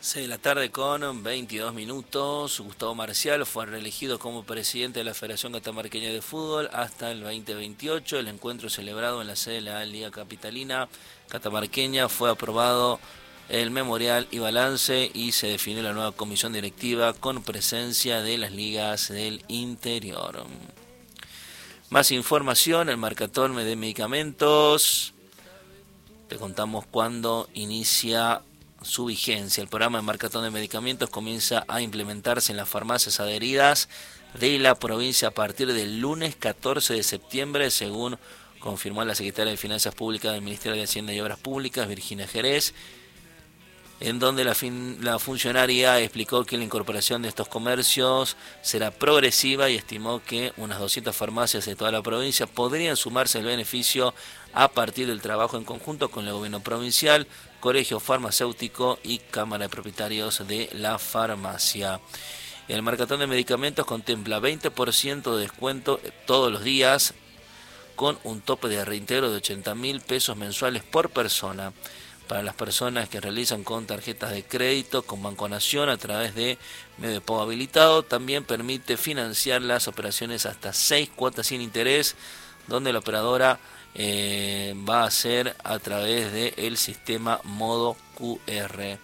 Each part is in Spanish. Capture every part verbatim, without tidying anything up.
seis de la tarde con veintidós minutos. Gustavo Marcial fue reelegido como presidente de la Federación Catamarqueña de Fútbol hasta el veinte veintiocho. El encuentro celebrado en la sede de la Liga Capitalina Catamarqueña fue aprobado el memorial y balance y se definió la nueva comisión directiva con presencia de las ligas del interior. Más información, el marcatón de medicamentos. Te contamos cuándo inicia su vigencia. El programa de marcatón de medicamentos comienza a implementarse en las farmacias adheridas de la provincia a partir del lunes catorce de septiembre, según confirmó la secretaria de Finanzas Públicas del Ministerio de Hacienda y Obras Públicas, Virginia Jerez, en donde la, fin, la funcionaria explicó que la incorporación de estos comercios será progresiva y estimó que unas doscientas farmacias de toda la provincia podrían sumarse al beneficio a partir del trabajo en conjunto con el gobierno provincial, colegio farmacéutico y cámara de propietarios de la farmacia. El marcatón de medicamentos contempla veinte por ciento de descuento todos los días con un tope de reintegro de ochenta mil pesos mensuales por persona. Para las personas que realizan con tarjetas de crédito con Banco Nación a través de medio de pago habilitado, también permite financiar las operaciones hasta seis cuotas sin interés, donde la operadora eh, va a hacer a través del sistema modo Q R.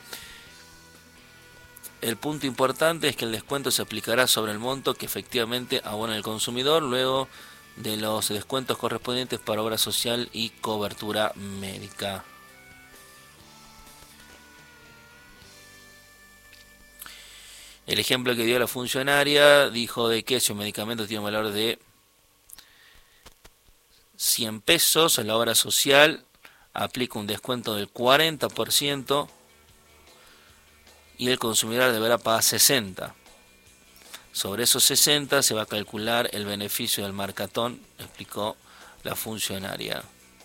El punto importante es que el descuento se aplicará sobre el monto que efectivamente abona el consumidor, luego de los descuentos correspondientes para obra social y cobertura médica. El ejemplo que dio la funcionaria dijo de que si un medicamento tiene un valor de cien pesos, la obra social aplica un descuento del cuarenta por ciento y el consumidor deberá pagar sesenta. Sobre esos sesenta se va a calcular el beneficio del marcatón, explicó la funcionaria.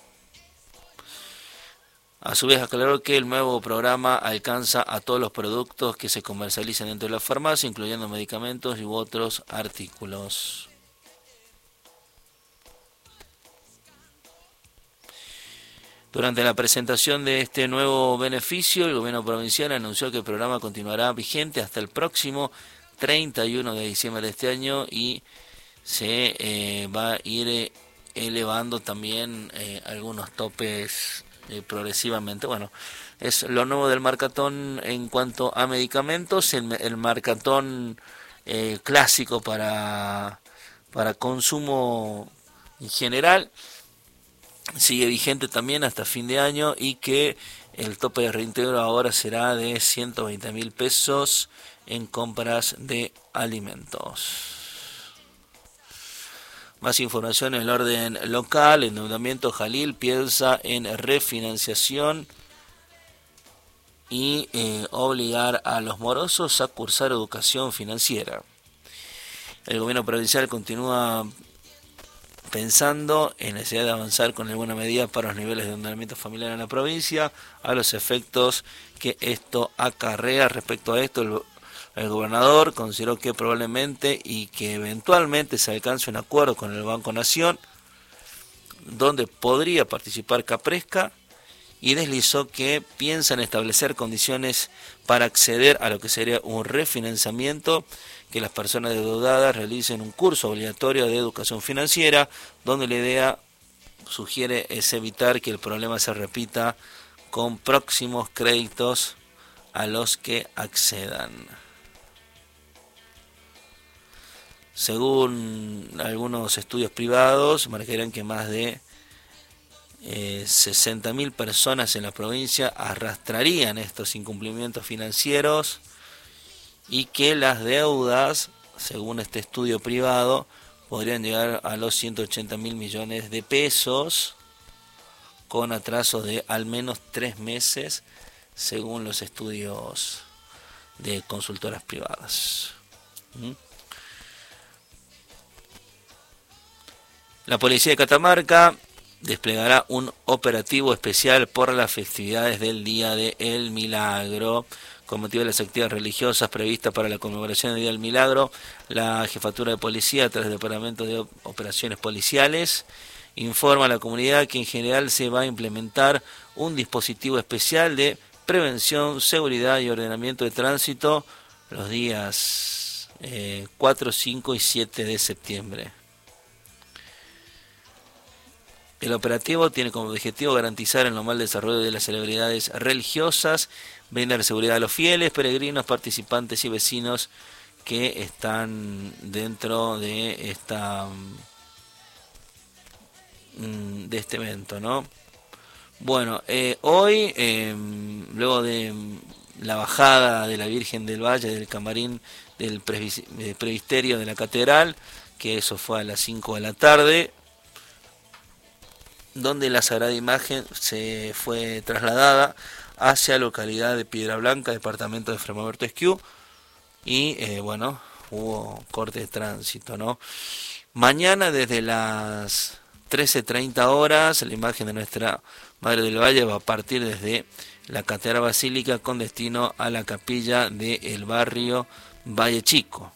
A su vez aclaró que el nuevo programa alcanza a todos los productos que se comercializan dentro de la farmacia, incluyendo medicamentos y otros artículos. Durante la presentación de este nuevo beneficio, el gobierno provincial anunció que el programa continuará vigente hasta el próximo treinta y uno de diciembre de este año y se eh, va a ir elevando también eh, algunos topes Eh, progresivamente. Bueno, es lo nuevo del marcatón en cuanto a medicamentos. El, el marcatón eh, clásico para, para consumo en general sigue vigente también hasta fin de año y que el tope de reintegro ahora será de ciento veinte mil pesos en compras de alimentos. Más información en el orden local. Endeudamiento Jalil piensa en refinanciación y eh, obligar a los morosos a cursar educación financiera. El gobierno provincial continúa pensando en la necesidad de avanzar con alguna medida para los niveles de endeudamiento familiar en la provincia, a los efectos que esto acarrea. Respecto a esto, el El gobernador consideró que probablemente y que eventualmente se alcance un acuerdo con el Banco Nación, donde podría participar Capresca, y deslizó que piensan establecer condiciones para acceder a lo que sería un refinanciamiento, que las personas endeudadas realicen un curso obligatorio de educación financiera, donde la idea sugiere es evitar que el problema se repita con próximos créditos a los que accedan. Según algunos estudios privados, marcarán que más de eh, sesenta mil personas en la provincia arrastrarían estos incumplimientos financieros y que las deudas, según este estudio privado, podrían llegar a los ciento ochenta mil millones de pesos con atrasos de al menos tres meses, según los estudios de consultoras privadas. ¿Mm? La policía de Catamarca desplegará un operativo especial por las festividades del Día del Milagro. Con motivo de las actividades religiosas previstas para la conmemoración del Día del Milagro, la Jefatura de Policía, a través del Departamento de Operaciones Policiales, informa a la comunidad que en general se va a implementar un dispositivo especial de prevención, seguridad y ordenamiento de tránsito los días eh, cuatro, cinco y siete de septiembre. El operativo tiene como objetivo garantizar el normal desarrollo de las celebridades religiosas, brindar seguridad a los fieles, peregrinos, participantes y vecinos que están dentro de esta de este evento, ¿no? Bueno, eh, hoy, eh, luego de la bajada de la Virgen del Valle del camarín del presbiterio de la catedral, que eso fue a las cinco de la tarde, donde la Sagrada Imagen se fue trasladada hacia la localidad de Piedra Blanca, departamento de Fray Mamerto Esquiú, y eh, bueno, hubo corte de tránsito, ¿no? Mañana desde las trece treinta horas, la imagen de Nuestra Madre del Valle va a partir desde la Catedral Basílica con destino a la capilla del barrio Valle Chico.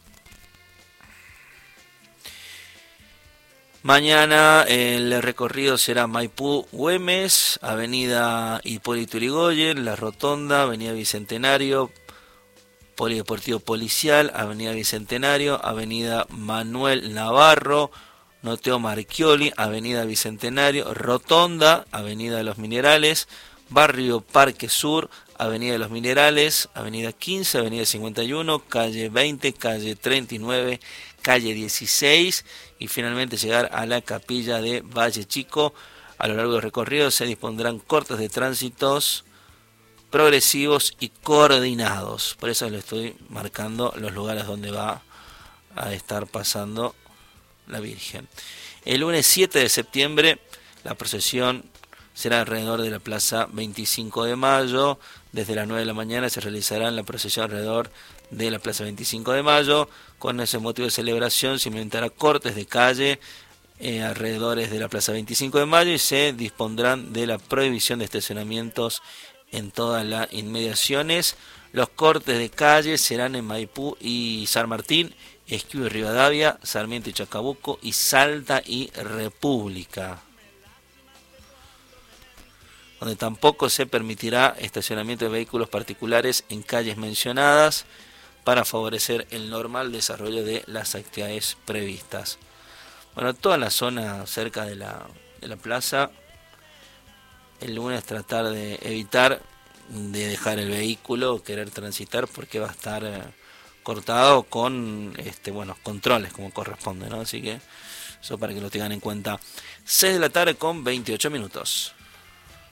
Mañana el recorrido será Maipú-Güemes, Avenida Hipólito Yrigoyen, La Rotonda, Avenida Bicentenario, Polideportivo Policial, Avenida Bicentenario, Avenida Manuel Navarro, Noteo Marchioli, Avenida Bicentenario, Rotonda, Avenida de los Minerales, Barrio Parque Sur, Avenida de los Minerales, Avenida quince, Avenida cincuenta y uno, Calle veinte, Calle treinta y nueve, Calle dieciséis y finalmente llegar a la capilla de Valle Chico. A lo largo del recorrido se dispondrán cortes de tránsitos progresivos y coordinados. Por eso le estoy marcando los lugares donde va a estar pasando la Virgen. El lunes siete de septiembre la procesión será alrededor de la Plaza veinticinco de Mayo. Desde las nueve de la mañana se realizará la procesión alrededor de la Plaza veinticinco de Mayo. Con ese motivo de celebración se implementará cortes de calle eh, alrededores de la Plaza veinticinco de Mayo y se dispondrán de la prohibición de estacionamientos en todas las inmediaciones. Los cortes de calle serán en Maipú y San Martín, Esquiú y Rivadavia, Sarmiento y Chacabuco y Salta y República, donde tampoco se permitirá estacionamiento de vehículos particulares en calles mencionadas para favorecer el normal desarrollo de las actividades previstas. Bueno, toda la zona cerca de la, de la plaza, el lunes tratar de evitar de dejar el vehículo o querer transitar porque va a estar eh, cortado con este bueno controles como corresponde, ¿no? Así que eso para que lo tengan en cuenta. seis de la tarde con veintiocho minutos.